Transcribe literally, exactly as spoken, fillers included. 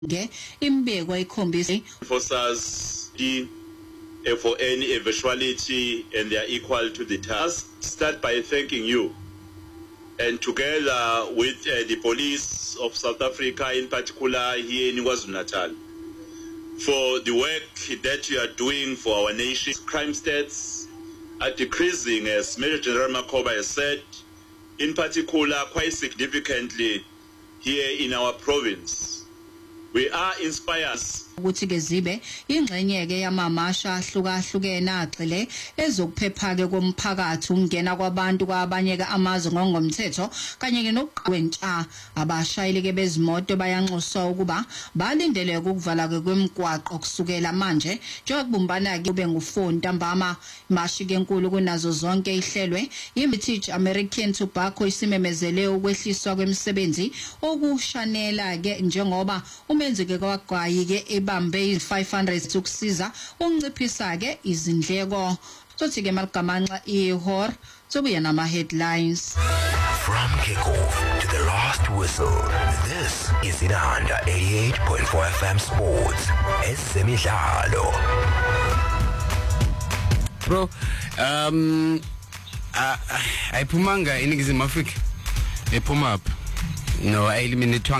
Ge imbeko ikhombisa enforcers uh, for any eventuality and they are equal to the task. Start by thanking you, and together with uh, the police of South Africa, in particular here in KwaZulu-Natal, for the work that you are doing for our nation. Crime stats are decreasing, as Major General Makoba has said, in particular quite significantly here in our province. We are inspired ukuthi ke zibe ingxenye ke yamamasha ahlukahlukene agxile ezokuphepha ke komphakathi ungena kwabantu kwabanye ke amazwe ngongomthetho kanye ke nokuqwentsha abashayeli ke bezimoto bayanxuswa ukuba balindele ukuvala ke kwemigwaqo kusukela manje njengokubumbana ke kube ngufonta mbama imashi ke enkulu kunazo zonke ihlelwe iBritish American Tobacco isimemezele ukwehliswa kwemisebenzi okushanela ke njengoba umenzi ke kwagwayi ke bambe five hundred ukusiza unciphisa ke izindleko sothi ke maligamanxa ihor sobuya nama headlines. From kickoff to the last whistle, this is Inanda eighty-eight point four F M Sports. Ezemidlalo. Bro, um ayiphumanga iningizimu Afrika. Ephuma up. No, eliminated